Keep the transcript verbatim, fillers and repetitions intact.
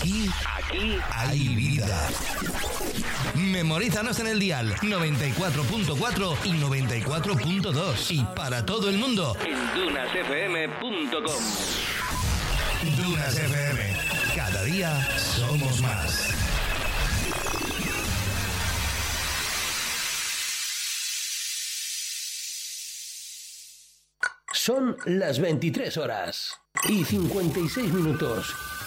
Aquí, aquí hay vida. Memorízanos en el dial noventa y cuatro punto cuatro y noventa y cuatro punto dos. Y para todo el mundo en dunas f m punto com. Dunas F M. Cada día somos más. Son las veintitrés horas y cincuenta y seis minutos.